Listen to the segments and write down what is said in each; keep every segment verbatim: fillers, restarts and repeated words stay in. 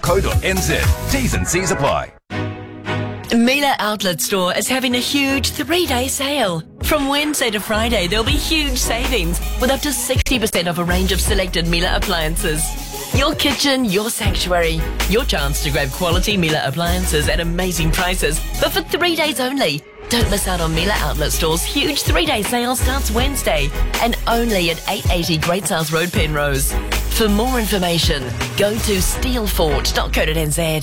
co dot n z. T's and C's apply. Mila Outlet Store is having a huge three-day sale. From Wednesday to Friday, there'll be huge savings with up to sixty percent off a range of selected Mila appliances. Your kitchen, your sanctuary. Your chance to grab quality Mila appliances at amazing prices, but for three days only. Don't miss out on Mila Outlet Store's huge three-day sale starts Wednesday and only at eight eighty Great South Road, Penrose. For more information, go to steelfort dot co dot n z.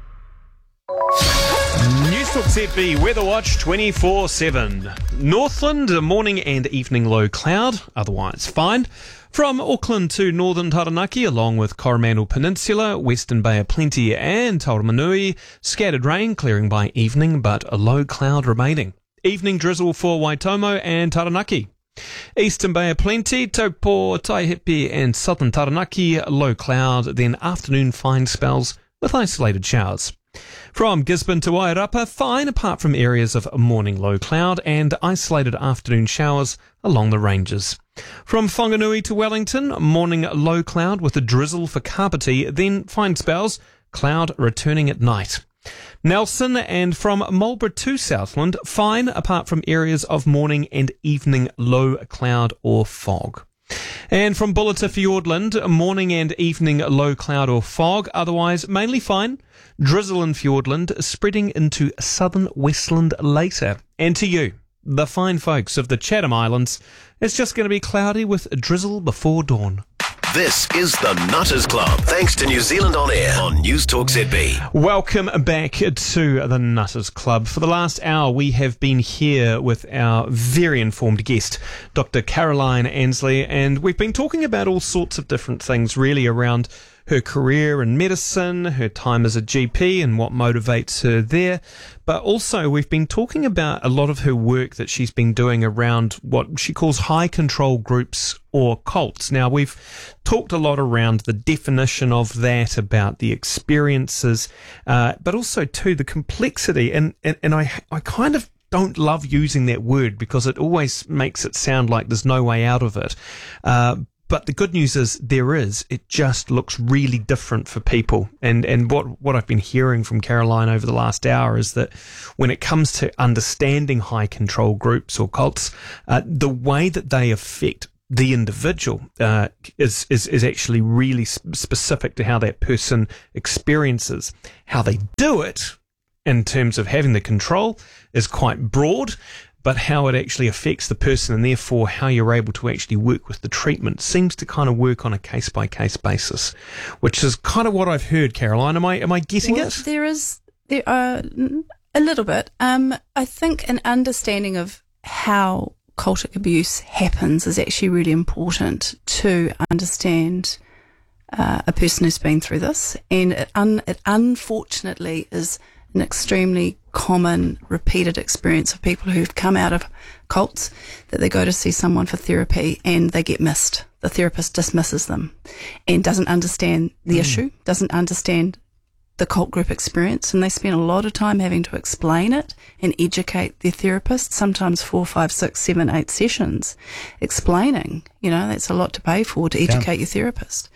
Newstalk Z B Weather Watch twenty-four seven. Northland, morning and evening low cloud, otherwise fine. From Auckland to northern Taranaki, along with Coromandel Peninsula, Western Bay of Plenty and Tauranui, scattered rain clearing by evening, but a low cloud remaining. Evening drizzle for Waitomo and Taranaki. Eastern Bay of Plenty, Taupo, Taihipi and southern Taranaki, low cloud, then afternoon fine spells with isolated showers. From Gisborne to Wairarapa, fine apart from areas of morning low cloud and isolated afternoon showers along the ranges. From Whanganui to Wellington, morning low cloud with a drizzle for Kapiti, then fine spells, cloud returning at night. Nelson, and from Marlborough to Southland, fine apart from areas of morning and evening low cloud or fog. And from Bulla to Fiordland, morning and evening low cloud or fog, otherwise mainly fine. Drizzle in Fiordland, spreading into southern Westland later. And to you, the fine folks of the Chatham Islands, it's just going to be cloudy with a drizzle before dawn. This is the Nutters Club, thanks to New Zealand On Air on Newstalk Z B. Welcome back to the Nutters Club. For the last hour, we have been here with our very informed guest, Doctor Caroline Ansley, and we've been talking about all sorts of different things, really, around her career in medicine, her time as a G P and what motivates her there. But also we've been talking about a lot of her work that she's been doing around what she calls high control groups or cults. Now, we've talked a lot around the definition of that, about the experiences, uh, but also too the complexity. And, and, and I, I kind of don't love using that word because it always makes it sound like there's no way out of it. Uh, But the good news is there is. It just looks really different for people. And and what, what I've been hearing from Caroline over the last hour is that when it comes to understanding high control groups or cults, uh, the way that they affect the individual uh, is, is is actually really specific to how that person experiences. How they do it in terms of having the control is quite broad, but how it actually affects the person and therefore how you're able to actually work with the treatment seems to kind of work on a case-by-case basis, which is kind of what I've heard, Caroline. Am I am I getting well, it? There is there are a little bit. Um, I think an understanding of how cultic abuse happens is actually really important to understand uh, a person who's been through this, and it, un- it unfortunately is an extremely common repeated experience of people who've come out of cults, that they go to see someone for therapy and they get missed. The therapist dismisses them and doesn't understand the mm. issue, doesn't understand the cult group experience, and they spend a lot of time having to explain it and educate their therapist, sometimes four, five, six, seven, eight sessions explaining. You know, that's a lot to pay for to educate yeah. your therapist.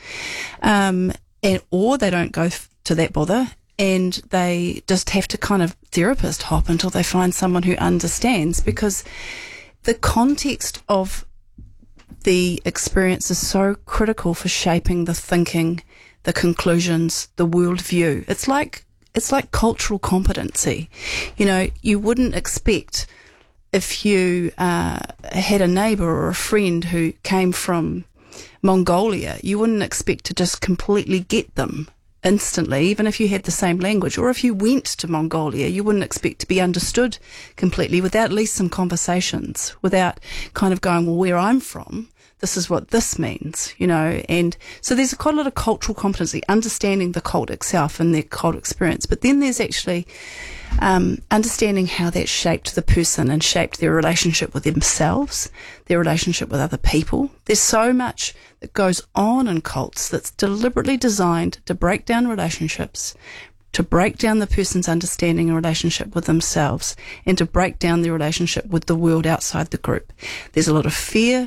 Um, and or they don't go f- to that bother, and they just have to kind of therapist hop until they find someone who understands, because the context of the experience is so critical for shaping the thinking, the conclusions, the worldview. It's like it's like cultural competency. You know, you wouldn't expect, if you uh, had a neighbour or a friend who came from Mongolia, you wouldn't expect to just completely get them instantly, even if you had the same language. Or if you went to Mongolia, you wouldn't expect to be understood completely without at least some conversations, without kind of going, well, where I'm from, this is what this means, you know. And so there's quite a lot of cultural competency, understanding the cult itself and their cult experience. But then there's actually um, understanding how that shaped the person and shaped their relationship with themselves, their relationship with other people. There's so much that goes on in cults that's deliberately designed to break down relationships, to break down the person's understanding and relationship with themselves, and to break down their relationship with the world outside the group. There's a lot of fear.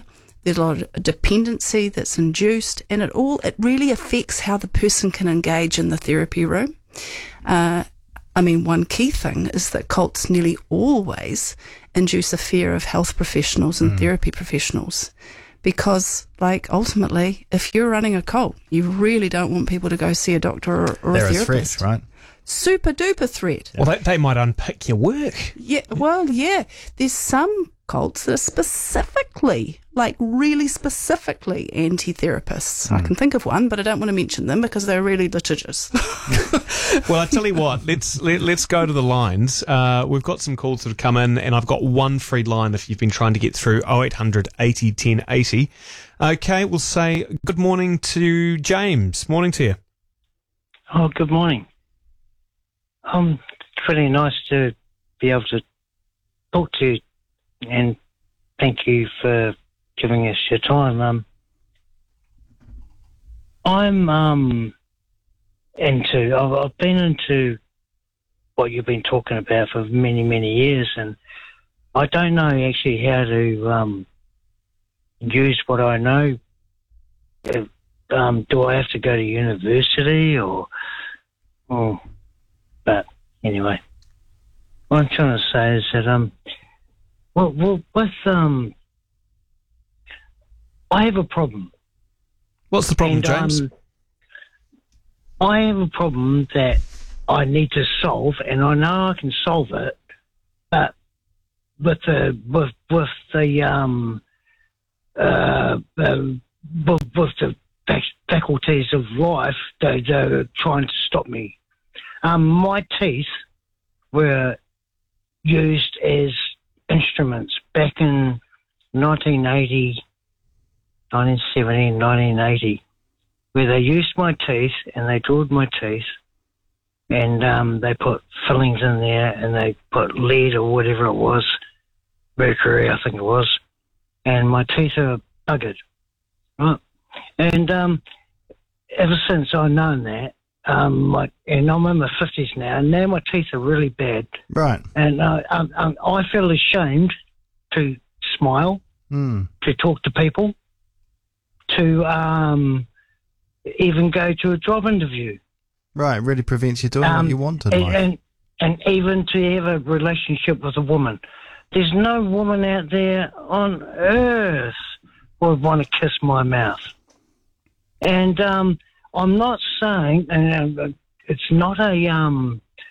There's a lot of dependency that's induced, and it all it really affects how the person can engage in the therapy room. Uh, I mean, one key thing is that cults nearly always induce a fear of health professionals and mm. therapy professionals. Because, like, ultimately, if you're running a cult, you really don't want people to go see a doctor or, or a They're therapist. A threat, right? Super duper threat. Well, they, they might unpick your work. Yeah, well, yeah. There's some cults that are specifically, like really specifically anti-therapists. Mm. I can think of one, but I don't want to mention them because they're really litigious. Well, I tell you what, let's let, let's go to the lines. Uh, we've got some calls that have come in, and I've got one free line if you've been trying to get through, oh eight hundred eighty ten eighty. Okay, we'll say good morning to James. Morning to you. Oh, good morning. Um, it's really nice to be able to talk to you, and thank you for giving us your time. Um, I'm um into. I've, I've been into what you've been talking about for many, many years, and I don't know actually how to um use what I know. If, um, do I have to go to university or? or But anyway, what I'm trying to say is that um, well, well, with um, I have a problem. What's the problem, and, James? Um, I have a problem that I need to solve, and I know I can solve it, but with the with with the um, uh, uh with, with the faculties of life, they, they're trying to stop me. Um, my teeth were used as instruments back in nineteen eighty, nineteen seventy, nineteen eighty, where they used my teeth and they drilled my teeth, and um, they put fillings in there, and they put lead or whatever it was, mercury I think it was, and my teeth are buggered, right? And um, ever since I've known that, Um, my, and I'm in my fifties now, and now my teeth are really bad. Right. And uh, um, um, I feel ashamed to smile, mm. to talk to people, to um, even go to a job interview. Right, it really prevents you doing um, what you want in and, life. and, and even to have a relationship with a woman. There's no woman out there on earth would want to kiss my mouth. And um, I'm not saying, and uh, it's not a um,